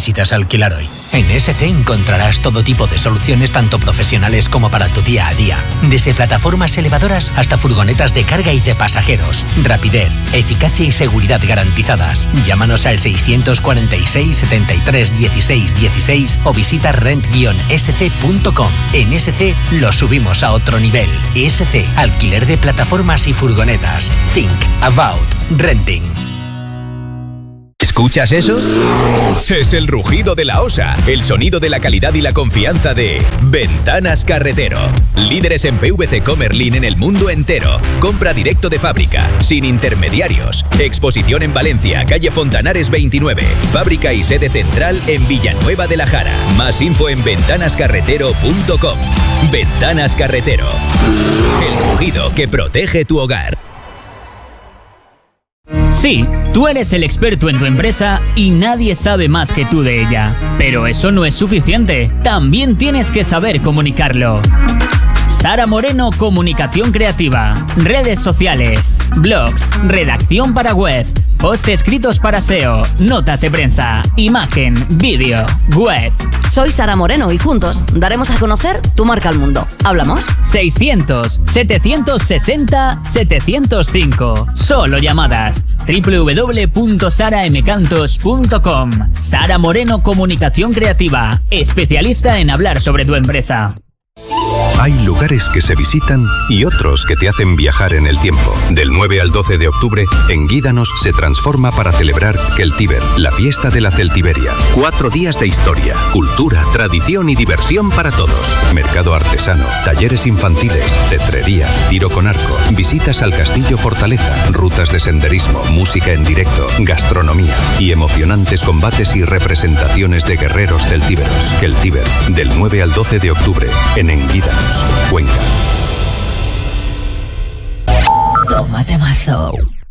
necesitas alquilar hoy? En SC encontrarás todo tipo de soluciones tanto profesionales como para tu día a día. Desde plataformas elevadoras hasta furgonetas de carga y de pasajeros. Rapidez, eficacia y seguridad garantizadas. Llámanos al 646 73 16 16 o visita rent-sc.com. En SC lo subimos a otro nivel. SC, alquiler de plataformas y furgonetas. Think about renting. ¿Escuchas eso? Es el rugido de la Osa, el sonido de la calidad y la confianza de Ventanas Carretero. Líderes en PVC Comerlin en el mundo entero. Compra directo de fábrica, sin intermediarios. Exposición en Valencia, calle Fontanares 29. Fábrica y sede central en Villanueva de la Jara. Más info en ventanascarretero.com. Ventanas Carretero. El rugido que protege tu hogar. Sí, tú eres el experto en tu empresa y nadie sabe más que tú de ella. Pero eso no es suficiente. También tienes que saber comunicarlo. Sara Moreno, Comunicación Creativa, redes sociales, blogs, redacción para web, post escritos para SEO, notas de prensa, imagen, vídeo, web. Soy Sara Moreno y juntos daremos a conocer tu marca al mundo. ¿Hablamos? 600-760-705. Solo llamadas. www.saramcantos.com. Sara Moreno, Comunicación Creativa, especialista en hablar sobre tu empresa. Hay lugares que se visitan y otros que te hacen viajar en el tiempo. Del 9 al 12 de octubre, Enguídanos se transforma para celebrar Celtíber, la fiesta de la Celtiberia. 4 días de historia, cultura, tradición y diversión para todos. Mercado artesano, talleres infantiles, cetrería, tiro con arco, visitas al Castillo Fortaleza, rutas de senderismo, música en directo, gastronomía y emocionantes combates y representaciones de guerreros celtíberos. Celtíber, del 9 al 12 de octubre, en Enguídanos, Cuenca. Tómate mazo.